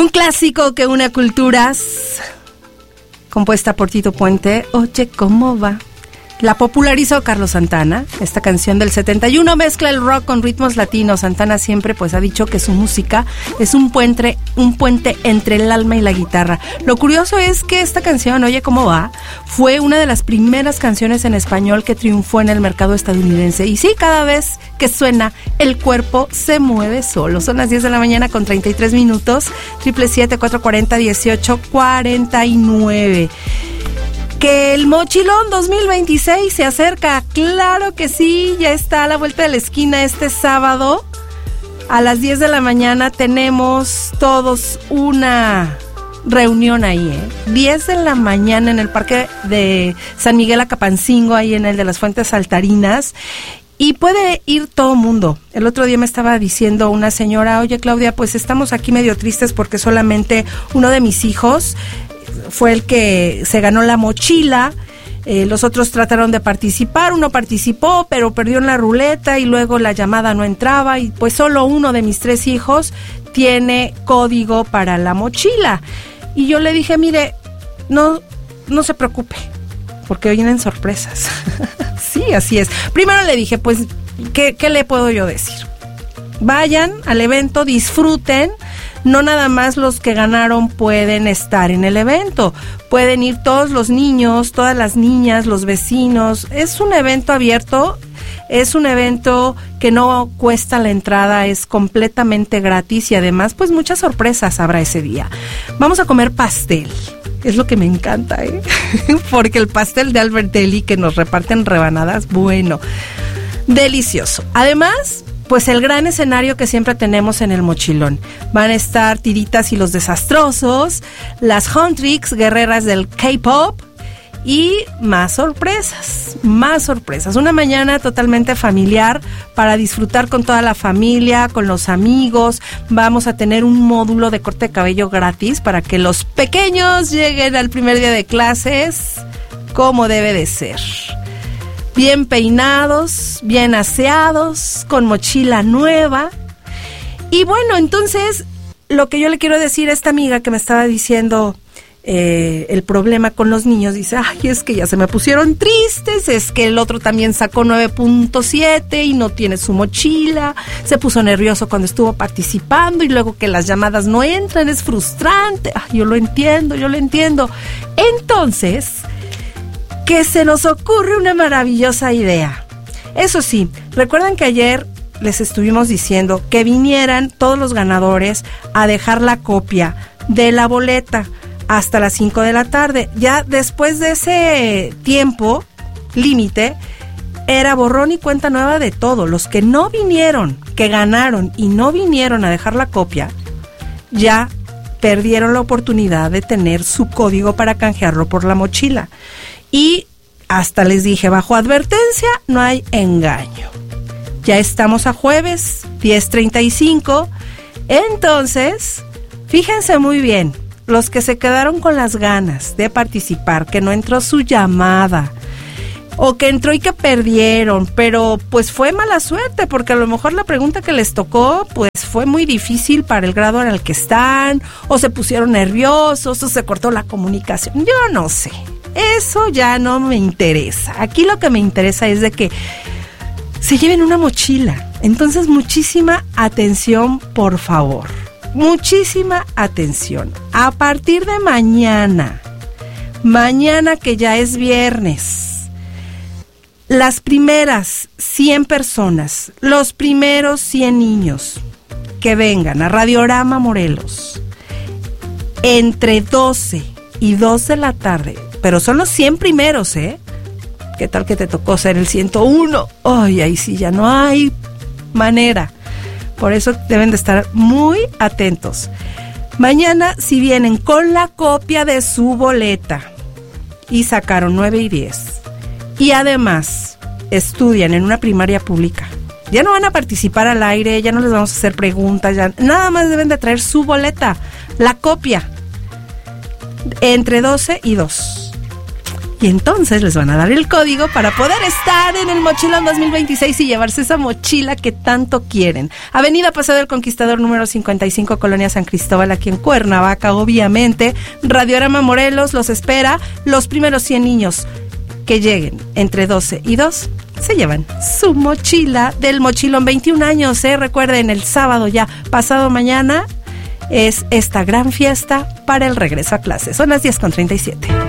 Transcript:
Un clásico que une culturas, compuesta por Tito Puente. Oye, ¿cómo va? La popularizó Carlos Santana. Esta canción del 71 mezcla el rock con ritmos latinos. Santana siempre pues ha dicho que su música es un puente entre el alma y la guitarra. Lo curioso es que esta canción, Oye, ¿cómo va?, fue una de las primeras canciones en español que triunfó en el mercado estadounidense. Y sí, cada vez que suena, el cuerpo se mueve solo. Son las 10 de la mañana con 33 minutos. 777-440-1849. Que el Mochilón 2026 se acerca, claro que sí, ya está a la vuelta de la esquina. Este sábado a las 10 de la mañana tenemos todos una reunión ahí, 10 de la mañana en el Parque de San Miguel Acapancingo, ahí en el de las Fuentes Saltarinas, y puede ir todo mundo. El otro día me estaba diciendo una señora, oye Claudia, pues estamos aquí medio tristes porque solamente uno de mis hijos fue el que se ganó la mochila. Los otros trataron de participar, uno participó pero perdió en la ruleta y luego la llamada no entraba y pues solo uno de mis 3 hijos tiene código para la mochila. Y yo le dije, mire, no se preocupe, porque vienen sorpresas. Sí, así es. Primero le dije, pues, ¿qué le puedo yo decir? Vayan al evento, disfruten. No nada más los que ganaron pueden estar en el evento, pueden ir todos los niños, todas las niñas, los vecinos. Es un evento abierto, es un evento que no cuesta la entrada, es completamente gratis y además pues muchas sorpresas habrá ese día. Vamos a comer pastel, es lo que me encanta, porque el pastel de Albert Deli que nos reparten rebanadas, bueno, delicioso. Además, pues el gran escenario que siempre tenemos en el Mochilón. Van a estar Tiritas y los Desastrosos, las Huntrix, guerreras del K-pop y más sorpresas. Una mañana totalmente familiar para disfrutar con toda la familia, con los amigos. Vamos a tener un módulo de corte de cabello gratis para que los pequeños lleguen al primer día de clases como debe de ser. Bien peinados, bien aseados, con mochila nueva. Y bueno, entonces, lo que yo le quiero decir a esta amiga que me estaba diciendo el problema con los niños, dice, ay, es que ya se me pusieron tristes, es que el otro también sacó 9.7 y no tiene su mochila, se puso nervioso cuando estuvo participando y luego que las llamadas no entran, es frustrante. Ay, yo lo entiendo. Entonces, que se nos ocurre una maravillosa idea. Eso sí, recuerdan que ayer les estuvimos diciendo que vinieran todos los ganadores a dejar la copia de la boleta hasta las 5 de la tarde. Ya después de ese tiempo límite, era borrón y cuenta nueva de todo. Los que no vinieron, que ganaron y no vinieron a dejar la copia, ya perdieron la oportunidad de tener su código para canjearlo por la mochila. Y hasta les dije, bajo advertencia no hay engaño. Ya estamos a jueves, 10:35. Entonces, fíjense muy bien, los que se quedaron con las ganas de participar, que no entró su llamada, o que entró y que perdieron, pero pues fue mala suerte, porque a lo mejor la pregunta que les tocó, pues fue muy difícil para el grado en el que están, o se pusieron nerviosos, o se cortó la comunicación, yo no sé. Eso ya no me interesa. Aquí lo que me interesa es de que se lleven una mochila. Entonces, muchísima atención, por favor. Muchísima atención. A partir de mañana que ya es viernes, las primeras 100 personas, los primeros 100 niños que vengan a Radiorama Morelos entre 12 y 2 de la tarde, pero son los 100 primeros, ¿Qué tal que te tocó ser el 101? Ay, ahí sí ya no hay manera. Por eso deben de estar muy atentos. Mañana, si vienen con la copia de su boleta y sacaron 9 y 10, y además estudian en una primaria pública, ya no van a participar al aire, ya no les vamos a hacer preguntas, ya nada más deben de traer su boleta, la copia, entre 12 y 2. Y entonces les van a dar el código para poder estar en el Mochilón 2026 y llevarse esa mochila que tanto quieren. Avenida Paseo del Conquistador número 55, Colonia San Cristóbal, aquí en Cuernavaca, obviamente. Radiorama Morelos los espera. Los primeros 100 niños que lleguen entre 12 y 2 se llevan su mochila del Mochilón. 21 años, recuerden, el sábado ya, pasado mañana, es esta gran fiesta para el regreso a clases. Son las 10:37.